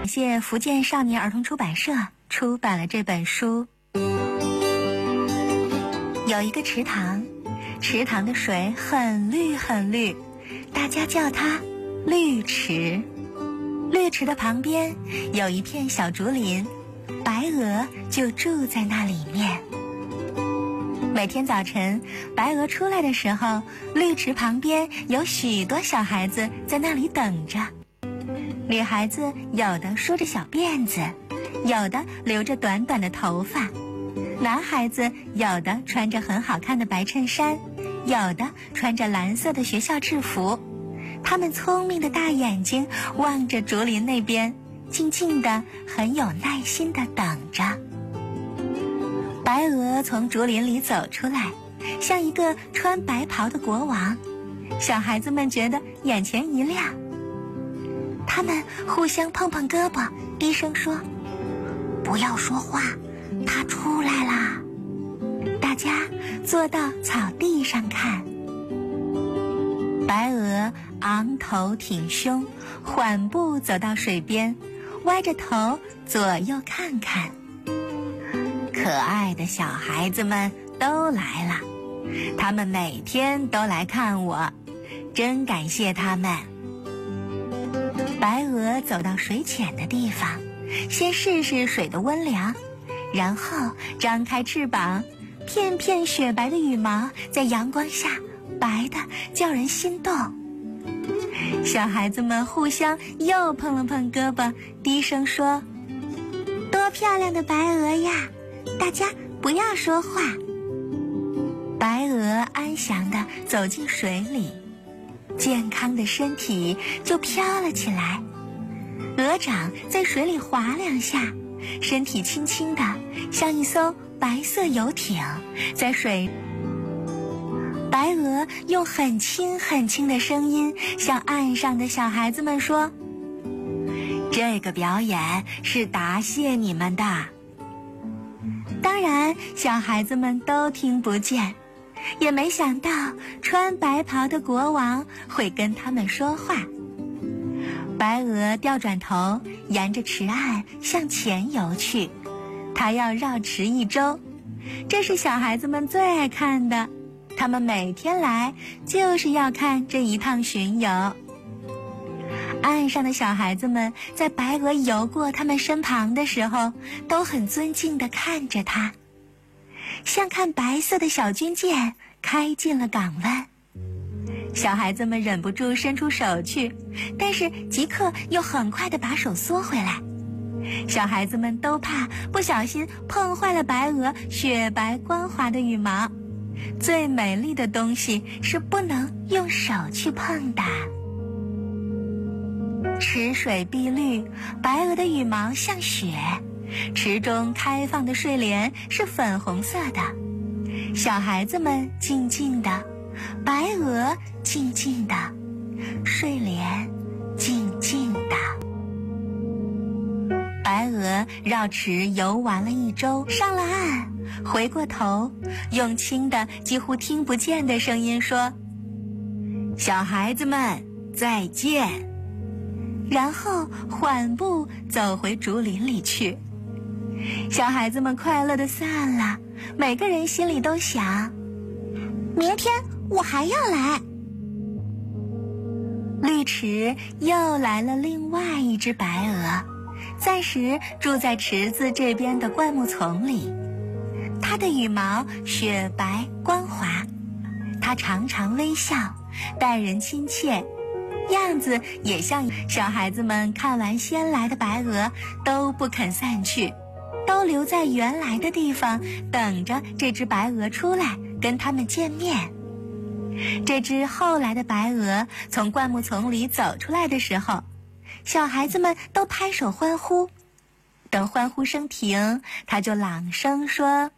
谢福建少年儿童出版社出版了这本书。有一个池塘，池塘的水很绿很绿，大家叫它绿池。绿池的旁边有一片小竹林，白鹅就住在那里面。每天早晨，白鹅出来的时候，绿池旁边有许多小孩子在那里等着。女孩子有的梳着小辫子，有的留着短短的头发，男孩子有的穿着很好看的白衬衫，有的穿着蓝色的学校制服。他们聪明的大眼睛望着竹林那边，静静的，很有耐心的等着。白鹅从竹林里走出来，像一个穿白袍的国王。小孩子们觉得眼前一亮，他们互相碰碰胳膊，低声说：“不要说话，他出来啦！”大家坐到草地上看。白鹅昂头挺胸，缓步走到水边，歪着头左右看看。可爱的小孩子们都来了，他们每天都来看我，真感谢他们。白鹅走到水浅的地方，先试试水的温凉，然后张开翅膀，片片雪白的羽毛在阳光下白得叫人心动。小孩子们互相又碰了碰胳膊，低声说：“多漂亮的白鹅呀！大家不要说话。”白鹅安详地走进水里，健康的身体就飘了起来。鹅掌在水里划两下，身体轻轻的，像一艘白色游艇在水。白鹅用很轻很轻的声音向岸上的小孩子们说：“这个表演是答谢你们的。”当然，小孩子们都听不见，也没想到穿白袍的国王会跟他们说话。白鹅调转头，沿着池岸向前游去，它要绕池一周。这是小孩子们最爱看的，他们每天来就是要看这一趟巡游。岸上的小孩子们在白鹅游过他们身旁的时候，都很尊敬地看着它，像看白色的小军舰开进了港湾。小孩子们忍不住伸出手去，但是即刻又很快地把手缩回来。小孩子们都怕不小心碰坏了白鹅雪白光滑的羽毛。最美丽的东西是不能用手去碰的。池水碧绿，白鹅的羽毛像雪，池中开放的睡莲是粉红色的。小孩子们静静的，白鹅静静的，睡莲静静的。白鹅绕池游玩了一周，上了岸，回过头，用轻的几乎听不见的声音说：“小孩子们再见。”然后缓步走回竹林里去。小孩子们快乐地散了，每个人心里都想：明天我还要来。绿池又来了另外一只白鹅，暂时住在池子这边的灌木丛里。它的羽毛雪白光滑，它常常微笑，待人亲切，样子也像小孩子们看完先来的白鹅都不肯散去，都留在原来的地方，等着这只白鹅出来跟他们见面。这只后来的白鹅从灌木丛里走出来的时候，小孩子们都拍手欢呼。等欢呼声停，它就朗声说：“